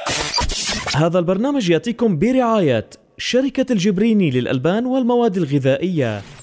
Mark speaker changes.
Speaker 1: هذا البرنامج يأتيكم برعاية شركة الجبريني للألبان والمواد الغذائية.